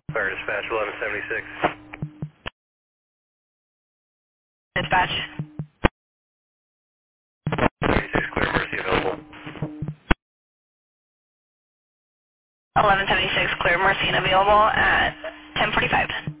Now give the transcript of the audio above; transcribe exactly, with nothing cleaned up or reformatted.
Fire dispatch eleven seventy-six. Dispatch. seventy-six clear, Mercy available. eleven seventy-six, clear, Mercy available at ten forty-five.